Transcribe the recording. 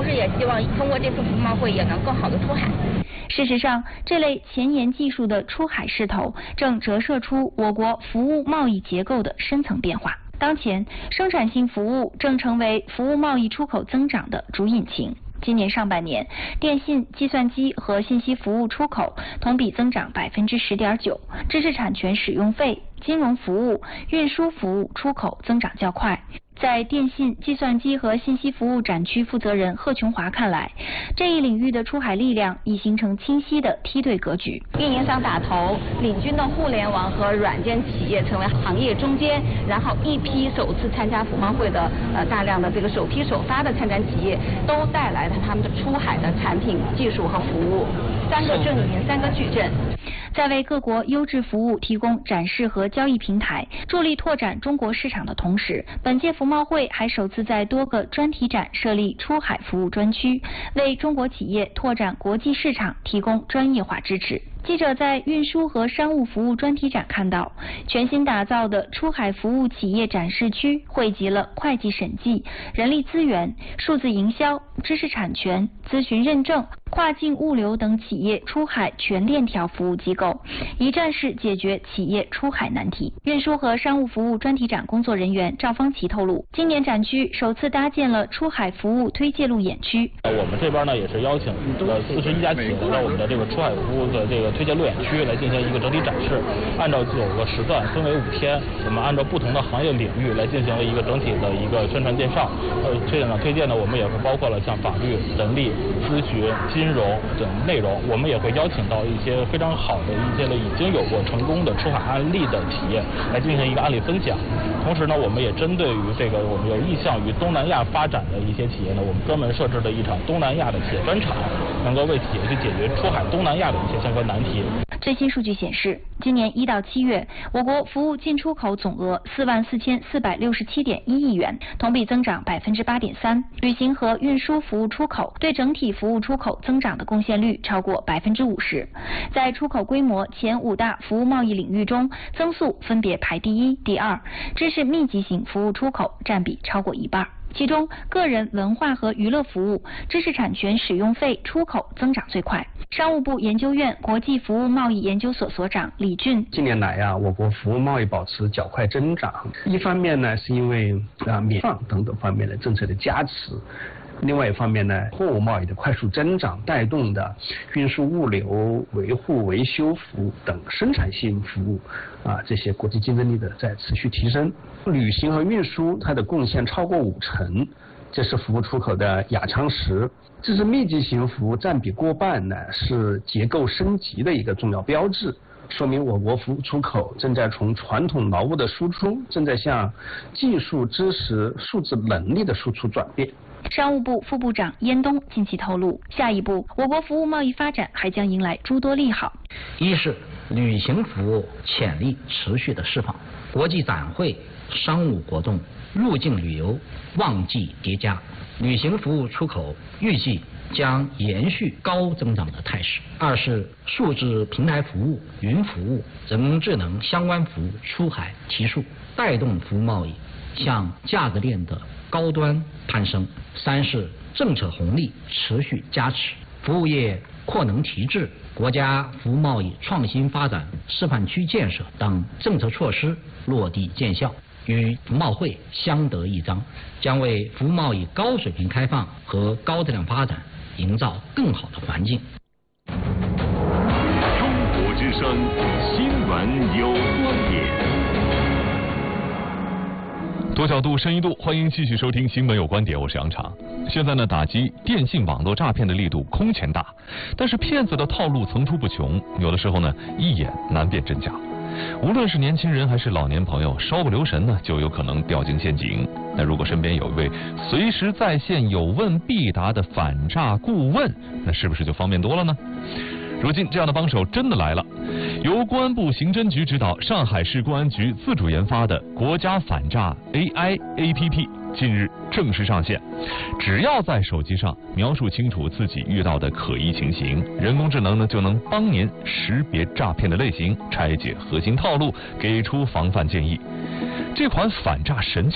时也希望通过这次服贸会也能更好的出海。 事实上，这类前沿技术的出海势头正折射出我国服务贸易结构的深层变化。当前，生产性服务正成为服务贸易出口增长的主引擎。今年上半年，电信、计算机和信息服务出口同比增长10.9%，知识产权使用费、金融服务、运输服务出口增长较快。在电信、计算机和信息服务展区负责人贺琼华看来，这一领域的出海力量已形成清晰的梯队格局。 运营商打头，领军的互联网和软件企业成为行业中坚，然后一批首次参加服贸会的大量的这个首批首发的参展企业，都带来了他们的出海的产品、技术和服务，三个阵营，三个矩阵。 在为各国优质服务提供展示和交易平台，助力拓展中国市场的同时，本届服贸会还首次在多个专题展设立出海服务专区，为中国企业拓展国际市场提供专业化支持。记者在运输和商务服务专题展看到，全新打造的出海服务企业展示区汇集了会计审计、人力资源、数字营销、知识产权、咨询认证、跨境物流等企业出海全链条服务机构，一站式解决企业出海难题。运输和商务服务专题展工作人员赵方奇透露，今年展区首次搭建了出海服务推介路演区。 我们这边呢也是邀请41家企业来到我们的这个出海服务的这个推荐路演区来进行一个整体展示，按照9个时段分为5天，我们按照不同的行业领域来进行了一个整体的一个宣传介绍。这场推荐呢，我们也会包括了像法律、人力、咨询、金融等内容，我们也会邀请到一些非常好的一些已经有过成功的出海案例的企业来进行一个案例分享。同时呢，我们也针对于这个我们有意向于东南亚发展的一些企业呢，我们专门设置了一场东南亚的企业专场，能够为企业去解决出海东南亚的一些相关难题。 最新数据显示，今年1到7月，我国服务进出口总额44467.1亿元，同比增长8.3%。旅行和运输服务出口对整体服务出口增长的贡献率超过50%。在出口规模前5大服务贸易领域中，增速分别排第1、第2，知识密集型服务出口占比超过一半。其中，个人文化和娱乐服务、知识产权使用费出口增长最快。商务部研究院国际服务贸易研究所所长李俊： 近年来我国服务贸易保持较快增长，一方面呢是因为免放等等方面的政策的加持。另外一方面呢，货物贸易的快速增长带动的运输物流、维护维修服务等生产性服务这些国际竞争力的在持续提升。旅行和运输它的贡献超过50%，这是服务出口的压舱石。知识密集型服务占比过半呢，是结构升级的一个重要标志，说明我国服务出口正在从传统劳务的输出，正在向技术知识、数字能力的输出转变。 商务部副部长燕东近期透露，下一步我国服务贸易发展还将迎来诸多利好。 一是旅行服务潜力持续的释放，国际展会、商务活动、入境旅游旺季叠加，旅行服务出口预计将延续高增长的态势。二是数字平台服务、云服务、人工智能相关服务出海提速，带动服务贸易向价值链的高端攀升。三是政策红利持续加持，服务业扩能提质、国家服务贸易创新发展示范区建设等政策措施落地见效，与服贸会相得益彰，将为服务贸易高水平开放和高质量发展营造更好的环境。 中国之声，新闻有观点。 多角度、深一度，欢迎继续收听《新闻有观点》，我是杨常。现在呢，打击电信网络诈骗的力度空前大，但是骗子的套路层出不穷，有的时候呢，一眼难辨真假。无论是年轻人还是老年朋友，稍不留神呢，就有可能掉进陷阱。那如果身边有一位随时在线、有问必答的反诈顾问，那是不是就方便多了呢？如今这样的帮手真的来了，由公安部刑侦局指导，上海市公安局自主研发的国家反诈 AI APP 近日正式上线。只要在手机上描述清楚自己遇到的可疑情形，人工智能呢就能帮您识别诈骗的类型，拆解核心套路，给出防范建议。这款反诈神器